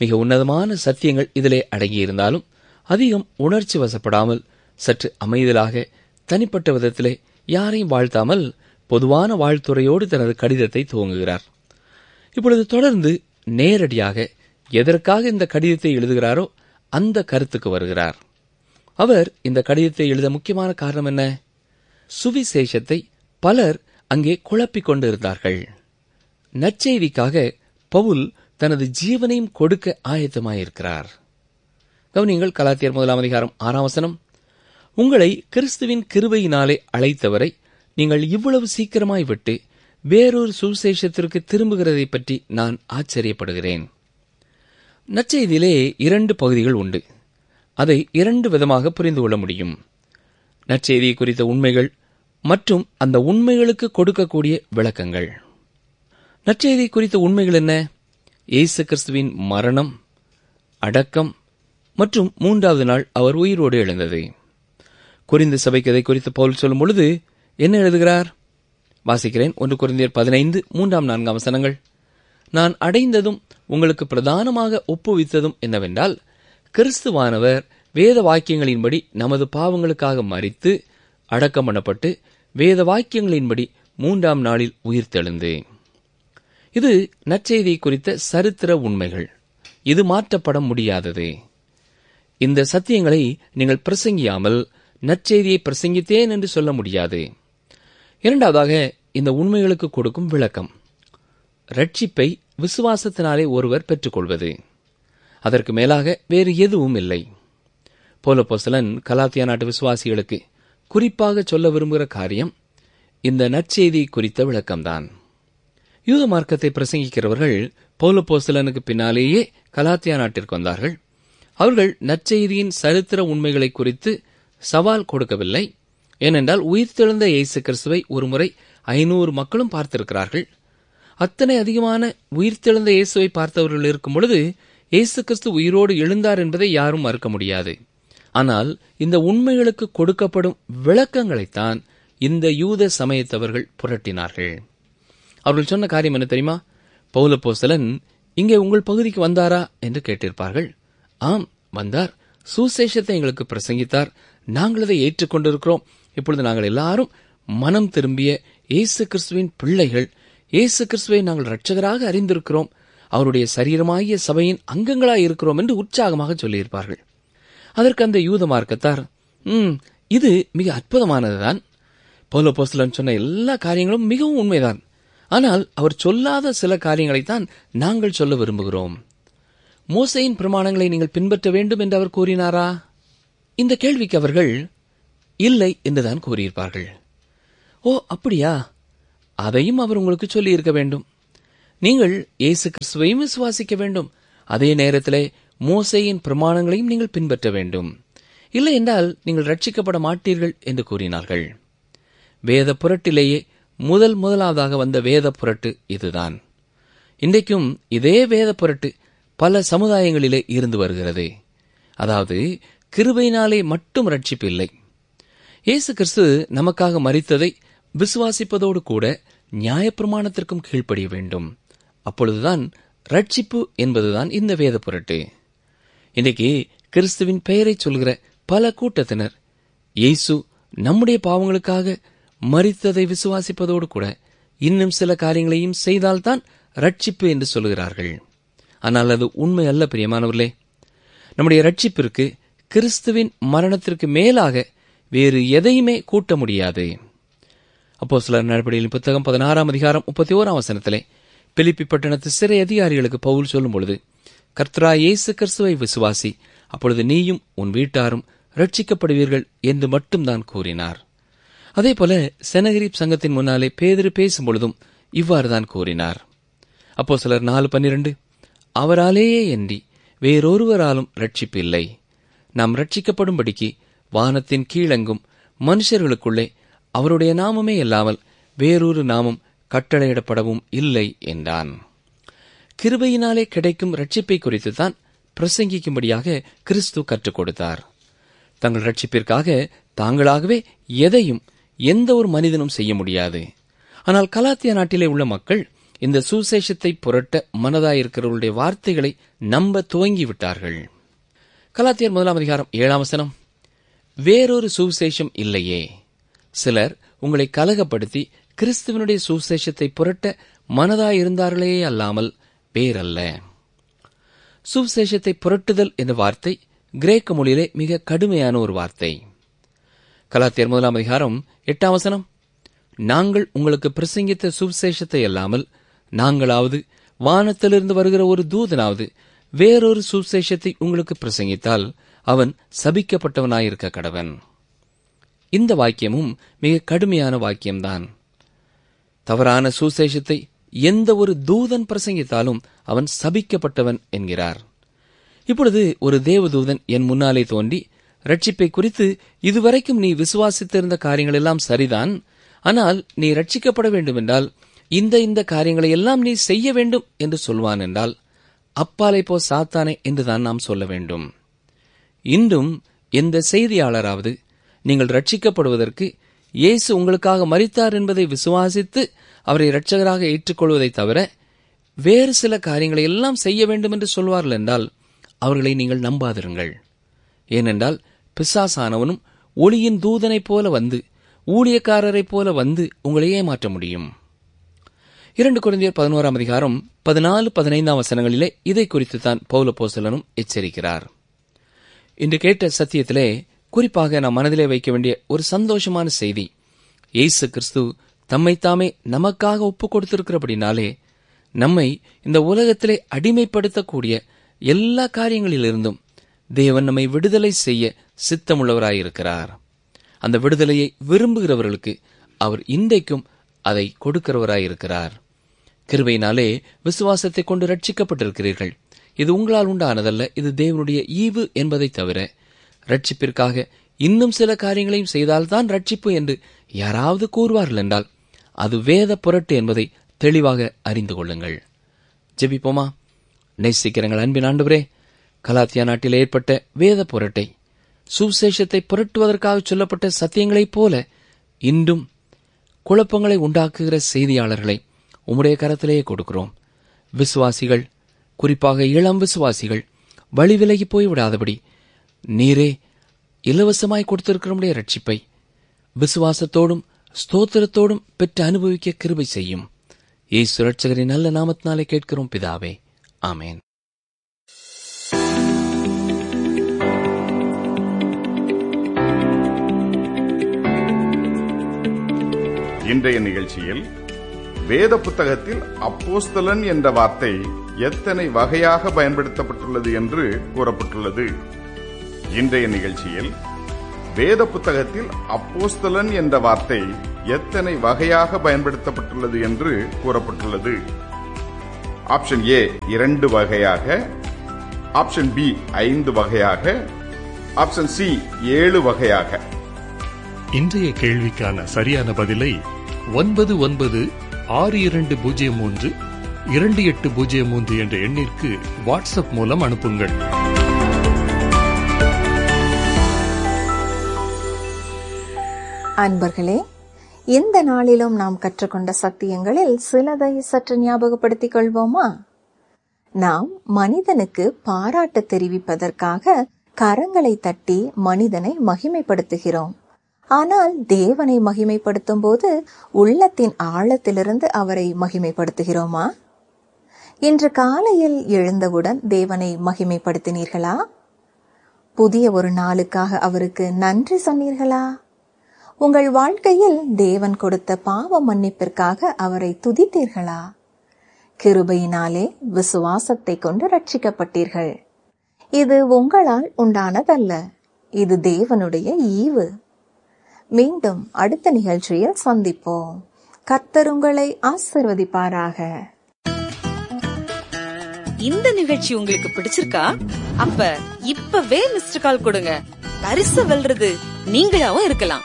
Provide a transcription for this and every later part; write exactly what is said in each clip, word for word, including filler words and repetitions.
மிக உன்னதமான சத்தியங்கள் இதிலே அடங்கியிருந்தாலும் அதிகம் உணர்ச்சி வசப்படாமல் சற்று அமைதலாக தனிப்பட்ட விதத்திலே யாரையும் வாழ்த்தாமல் பொதுவான வாழ்த்துறையோடு தனது கடிதத்தை துவங்குகிறார். இப்பொழுது தொடர்ந்து நேரடியாக எதற்காக இந்த கடிதத்தை எழுதுகிறாரோ அந்த கருத்துக்கு வருகிறார். அவர் இந்த கடிதத்தை எழுத முக்கியமான காரணம் என்ன? சுவிசேஷத்தை பலர் அங்கே குழப்பிக் கொண்டு இருந்தார்கள். நற்செய்திக்காக பவுல் தனது ஜீவனையும் கொடுக்க ஆயத்தமாயிருக்கிறார். கவனியங்கள், கலாத்தியர் முதலாம் அதிகாரம் ஆறாம் வசனம், உங்களை கிறிஸ்துவின் கிருபையினாலே அழைத்தவரை நீங்கள் இவ்வளவு சீக்கிரமாய் விட்டு வேறொரு சுவிசேஷத்திற்கு திரும்புகிறதை பற்றி நான் ஆச்சரியப்படுகிறேன். நற்செய்தியிலே இரண்டு பகுதிகள் உண்டு. அதை இரண்டு விதமாக புரிந்து கொள்ள முடியும். நற்செய்தி குறித்த உண்மைகள் மற்றும் அந்த உண்மைகளுக்கு கொடுக்கக்கூடிய விளக்கங்கள். நற்செய்தி குறித்த உண்மைகள் என்ன? இயேசு கிறிஸ்துவின் மரணம், அடக்கம் மற்றும் மூன்றாவது நாள் அவர் உயிரோடு எழுந்தது. கொரிந்து சபைக்கு இதை குறித்து பவுல் சொல்லும் பொழுது என்ன எழுதுகிறார்? வாசிக்கிறேன். ஒன்று கொரிந்தியர் பதினைந்து மூன்றாம் நான்காம் வசனங்கள். நான் அடைந்ததும் உங்களுக்கு பிரதானமாக ஒப்புவித்ததும் என்னவென்றால், கிறிஸ்துவானவர் வேத வாக்கியங்களின்படி நமது பாவங்களுக்காக மரித்து அடக்கம் பண்ணப்பட்டு வேத வாக்கியங்களின்படி மூன்றாம் நாளில் உயிர்த்தெழுந்து. இது நற்செய்தி குறித்த சரித்திர உண்மைகள். இது மாற்றப்பட முடியாதது. இந்த சத்தியங்களை நீங்கள் பிரசங்கியாமல் நற்செய்தியை பிரசங்கித்தேன் என்று சொல்ல முடியாது. இரண்டாவதாக, இந்த உண்மைகளுக்கு கொடுக்கும் விளக்கம். ரட்சிப்பை விசுவாசத்தினாலே ஒருவர் பெற்றுக்கொள்வது. அதற்கு மேலாக வேறு எதுவும் இல்லை. பவுலப்போஸ்தலன் கலாத்தியா நாட்டு விசுவாசிகளுக்கு குறிப்பாக சொல்ல விரும்புகிற காரியம் இந்த நற்செய்தி குறித்த விளக்கம்தான். யூத மார்க்கத்தை பிரசங்கிக்கிறவர்கள் பவுலப்போஸ்தலனுக்கு பின்னாலேயே கலாத்தியா நாட்டிற்கு வந்தார்கள். அவர்கள் நற்செய்தியின் சரித்திர உண்மைகளை குறித்து சவால் கொடுக்கவில்லை. ஏனென்றால் உயிர்த்தெழுந்த இயேசு கிறிஸ்துவை ஒருமுறை ஐநூறு மக்களும் பார்த்திருக்கிறார்கள். அத்தனை அதிகமான உயிர்த்தெழுந்த இயேசுவை பார்த்தவர்கள் இருக்கும் பொழுது இயேசு கிறிஸ்து உயிரோடு எழுந்தார் என்பதை யாரும் மறுக்க முடியாது. ஆனால் இந்த உண்மைகளுக்கு கொடுக்கப்படும் விளக்கங்களைத்தான் இந்த யூத சமயத்தவர்கள் புரட்டினார்கள். அவர்கள் சொன்ன காரியம் என்ன தெரியுமா? பவுலப்போஸ்தலன் இங்கே உங்கள் பகுதிக்கு வந்தாரா என்று கேட்டிருப்பார்கள். ஆம், வந்தார். சுசேஷத்தை எங்களுக்கு பிரசங்கித்தார். நாங்கள் அதை ஏற்றுக்கொண்டிருக்கிறோம். இப்பொழுது நாங்கள் எல்லாரும் மனம் திரும்பிய இயேசு கிறிஸ்துவின் பிள்ளைகள். இயேசு கிறிஸ்துவை நாங்கள் இரட்சகராக அறிந்திருக்கிறோம். அவருடைய சரீரமாகிய சபையின் அங்கங்களாய் இருக்கிறோம் என்று உற்சாகமாக சொல்லியிருப்பார்கள். அதற்கு அந்த யூத மார்க்கத்தார், ம் இது மிக அற்புதமானதுதான். பவுலப்போஸ்தலன் சொன்ன எல்லா காரியங்களும் மிகவும் உண்மைதான். ஆனால் அவர் சொல்லாத சில காரியங்களைத்தான் நாங்கள் சொல்ல விரும்புகிறோம். மோசேயின் பிரமாணங்களை நீங்கள் பின்பற்ற வேண்டும் என்று அவர் கூறினாரா? இந்த கேள்விக்கு அவர்கள் இல்லை என்றுதான் கூறியிருப்பார்கள். ஓ, அப்படியா? அதையும் அவர் உங்களுக்கு சொல்லி இருக்க வேண்டும். நீங்கள் இயேசு கிறிஸ்துவையும் விசுவாசிக்க வேண்டும். அதே நேரத்திலே மோசேயின் பிரமாணங்களையும் நீங்கள் பின்பற்ற வேண்டும். இல்லை என்றால் நீங்கள் ரட்சிக்கப்பட மாட்டீர்கள் என்று கூறினார்கள். வேத புரட்டிலேயே முதல் முதலாவதாக வந்த வேத புரட்டு இதுதான். இன்றைக்கும் இதே வேத புரட்டு பல சமுதாயங்களிலே இருந்து வருகிறது. அதாவது கிருபையினாலே மட்டும் ரட்சிப்பு இல்லை. இயேசு கிறிஸ்து நமக்காக மரித்ததை விசுவாசிப்பதோடு கூட நியாயப்பிரமாணத்திற்கும் கீழ்ப்படிய வேண்டும். அப்பொழுதுதான் ரட்சிப்பு என்பதுதான் இந்த வேத புரட்டு. இன்றைக்கு கிறிஸ்துவின் பெயரை சொல்கிற பல கூட்டத்தினர் இயேசு நம்முடைய பாவங்களுக்காக மரித்ததை விசுவாசிப்பதோடு கூட இன்னும் சில காரியங்களையும் செய்தால்தான் ரட்சிப்பு என்று சொல்கிறார்கள். ஆனால் அது உண்மை அல்ல. பிரியமானவர்களே, நம்முடைய ரட்சிப்பிற்கு கிறிஸ்துவின் மரணத்திற்கு மேலாக வேறு எதையுமே கூட்ட முடியாது. அப்போஸ்தலர் நடபடிகளின் புத்தகம் பதினாறாம் அதிகாரம் முப்பத்தி ஓராம் வசனத்திலே பிலிப்பி பட்டணத்து சிறை அதிகாரிகளுக்கு பவுல் சொல்லும் பொழுது, கர்த்தராகிய இயேசு கிறிஸ்துவை விசுவாசி, அப்பொழுது நீயும் உன் வீட்டாரும் ரட்சிக்கப்படுவீர்கள் என்று மட்டும்தான் கூறினார். அதே போல செனகரிப் சங்கத்தின் முன்னாலே பேதுரு பேசும் பொழுதும் இவ்வாறுதான் கூறினார். அப்போஸ்தலர் நாலு பன்னிரண்டு, அவராலேயே அன்றி வேறொருவராலும் ரட்சிப்பு இல்லை. நாம் ரட்சிக்கப்படும்படிக்கு வானத்தின் கீழெங்கும் மனுஷர்களுக்குள்ளே அவருடைய நாமமே இல்லாமல் வேறொரு நாமம் கட்டளையிடப்படவும் இல்லை என்றான். கிருபையினாலே கிடைக்கும் ரட்சிப்பை குறித்துத்தான் பிரசங்கிக்கும்படியாக கிறிஸ்து கற்றுக் கொடுத்தார். தங்கள் ரட்சிப்பிற்காக தாங்களாகவே எதையும் எந்த ஒரு மனிதனும் செய்ய முடியாது. ஆனால் கலாத்தியா நாட்டிலே உள்ள மக்கள் இந்த சுவிசேஷத்தை புரட்ட மனதாயிருக்கிறவர்களுடைய வார்த்தைகளை நம்ப துவங்கிவிட்டார்கள். கலாத்தியர் முதலாம் அதிகாரம் ஏழாம் வசனம், வேறொரு சுவிசேஷம் இல்லையே, சிலர் உங்களை கலகப்படுத்தி கிறிஸ்துவனுடைய சுவிசேஷத்தை புரட்ட மனதாயிருந்தார்களே அல்லாமல் வேறல்ல. சுவிசேஷத்தை புரட்டுதல் என்ற வார்த்தை கிரேக்க மொழியிலே மிக கடுமையான ஒரு வார்த்தை. கலாத்தியர் முதலாம் அதிகாரம் எட்டாம் வசனம், நாங்கள் உங்களுக்கு பிரசங்கித்த சுவிசேஷத்தை அல்லாமல் நாங்களாவது வானத்திலிருந்து வருகிற ஒரு தூதனாவது வேறொரு சுவிசேஷத்தை உங்களுக்கு பிரசங்கித்தால் அவன் சபிக்கப்பட்டவனாயிருக்க கடவன். இந்த வாக்கியமும் மிக கடுமையான வாக்கியம்தான். தவறான சுவிசேஷத்தை எந்த ஒரு தூதன் பிரசங்கித்தாலும் அவன் சபிக்கப்பட்டவன் என்கிறார். இப்பொழுது ஒரு தேவதூதன் என் முன்னாலே தோன்றி, ரட்சிப்பை குறித்து இதுவரைக்கும் நீ விசுவாசித்திருந்த காரியங்கள் எல்லாம் சரிதான், ஆனால் நீ ரட்சிக்கப்பட வேண்டும் என்றால் இந்த இந்த காரியங்களை எல்லாம் நீ செய்ய வேண்டும் என்று சொல்வான் என்றால், அப்பாலை போ சாத்தானே என்றுதான் நாம் சொல்ல வேண்டும். இன்றும் எந்த செய்தியாளராவது நீங்கள் ரட்சிக்கப்படுவதற்கு இயேசு உங்களுக்காக மரித்தார் என்பதை விசுவாசித்து அவரை இரட்சகராக ஏற்றுக்கொள்வதை தவிர வேறு சில காரியங்களை எல்லாம் செய்ய வேண்டும் என்று சொல்வார்கள் என்றால் அவர்களை நீங்கள் நம்பாதிருங்கள். ஏனென்றால் பிசாசானவனும் ஒளியின் தூதனைப் போல வந்து ஊழியக்காரரைப் போல வந்து உங்களை ஏமாற்ற முடியும். இரண்டு கொரிந்தியர் பதினோராம் அதிகாரம் பதினாலு பதினைந்தாம் வசனங்களிலே இதை குறித்துத்தான் பவுல் அப்போஸ்தலனும் எச்சரிக்கிறார். இன்று கேட்ட சத்தியத்திலே குறிப்பாக நாம் மனதிலே வைக்க வேண்டிய ஒரு சந்தோஷமான செய்தி, இயேசு கிறிஸ்து தம்மைத்தாமே நமக்காக ஒப்புக் கொடுத்திருக்கிறபடினாலே நம்மை இந்த உலகத்திலே அடிமைப்படுத்தக்கூடிய எல்லா காரியங்களிலிருந்தும் தேவன் நம்மை விடுதலை செய்ய சித்தமுள்ளவராயிருக்கிறார். அந்த விடுதலையை விரும்புகிறவர்களுக்கு அவர் இன்றைக்கும் அதை கொடுக்கிறவராயிருக்கிறார். கிருபையினாலே விசுவாசத்தை கொண்டு ரட்சிக்கப்பட்டிருக்கிறீர்கள். இது உங்களால் உண்டானதல்ல, இது தேவனுடைய ஈவு என்பதை தவிர ரட்சிப்பிற்காக இன்னும் சில காரியங்களையும் செய்தால்தான் ரட்சிப்பு என்று யாராவது கூறுவார்கள் என்றால் அது வேத புரட்டு என்பதை தெளிவாக அறிந்து கொள்ளுங்கள். ஜெபிப்போமா. நேசிக்கிறங்கள் அன்பின் ஆண்டவரே, கலாத்தியா நாட்டில் ஏற்பட்ட வேத புரட்டை, சுவிசேஷத்தை புரட்டுவதற்காக சொல்லப்பட்ட சத்தியங்களைப் போல இன்றும் குழப்பங்களை உண்டாக்குகிற செய்தியாளர்களை உம்முடைய கரத்திலேயே கொடுக்கிறோம். விசுவாசிகள், குறிப்பாக இளம் விசுவாசிகள் வழி விலகி போய்விடாதபடி நீரே இலவசமாய் கொடுத்திருக்கிற ரட்சிப்பை விசுவாசத்தோடும் ஸ்தோத்திரத்தோடும் பெற்று அனுபவிக்க கிருபை செய்யும். இயேசு இரட்சகரின் நல்ல நாமத்தினாலே கேட்கிறோம் பிதாவே, ஆமேன். இன்றைய நிகழ்ச்சியில் வேத புத்தகத்தில் அப்போஸ்தலன் என்ற வார்த்தை எத்தனை வகையாக பயன்படுத்தப்பட்டுள்ளது என்று கூறப்பட்டுள்ளது. இன்றைய நிகழ்ச்சியில் வேத புத்தகத்தில் அப்போஸ்தலன் என்ற வார்த்தை எத்தனை வகையாக பயன்படுத்தப்பட்டுள்ளது என்று கூறப்பட்டுள்ளது. ஆப்ஷன் ஏ இரண்டு வகையாக, ஆப்ஷன் பி ஐந்து வகையாக, ஆப்ஷன் சி ஏழு வகையாக. இன்றைய கேள்விக்கான சரியான பதிலை ஒன்பது ஒன்பது ஆறு இரண்டு பூஜ்ஜியம் மூன்று இரண்டு எட்டு பூஜ்ஜியம் மூன்று என்ற எண்ணிற்கு வாட்ஸ்அப் மூலம் அனுப்புங்கள். அன்பர்களே, இந்த நாளிலும் நாம் கற்றுக்கொண்ட சத்தியங்களில் சிலதை சற்று ஞாபகப்படுத்திக் கொள்வோமா? நாம் மனிதனுக்கு பாராட்டு தெரிவிப்பதற்காக கரங்களை தட்டி மனிதனை மகிமைப்படுத்துகிறோம். ஆனால் தேவனை மகிமைப்படுத்தும் போது உள்ளத்தின் ஆழத்திலிருந்து அவரை மகிமைப்படுத்துகிறோமா? இன்று காலையில் எழுந்தவுடன் தேவனை மகிமைப்படுத்தினீர்களா? புதிய ஒரு நாளுக்காக அவருக்கு நன்றி சொன்னீர்களா? உங்கள் வாழ்க்கையில் தேவன் கொடுத்த பாவ மன்னிப்பிற்காக அவரை துதித்தீர்களா? கிருபையினாலே விசுவாசத்தை கொண்டு ரட்சிக்கப்பட்டீர்கள். இது உங்களால் உண்டானதல்ல, இது தேவனுடைய ஈவு. மீண்டும் அடுத்த நிகழ்ச்சியில் சந்திப்போம். கர்த்தர் உங்களை ஆசீர்வதிப்பாராக. இந்த நிகழ்ச்சி உங்களுக்கு பிடிச்சிருக்கா? அப்ப இப்பவே மிஸ்டர் கால் கொடுங்க. பரிசு வெல்றது நீங்களாவும் இருக்கலாம்.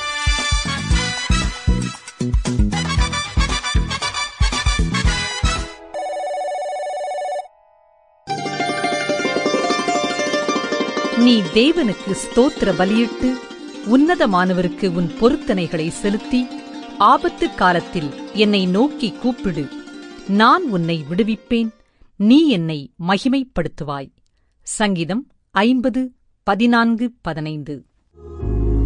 நீ தேவனுக்கு ஸ்தோத்திர பலியிட்டு உன்னதமானவருக்கு உன் பொருத்தனைகளை செலுத்தி ஆபத்து காலத்தில் என்னை நோக்கி கூப்பிடு, நான் உன்னை விடுவிப்பேன், நீ என்னை மகிமைப்படுத்துவாய். சங்கீதம் ஐம்பது பதினான்கு பதினைந்து.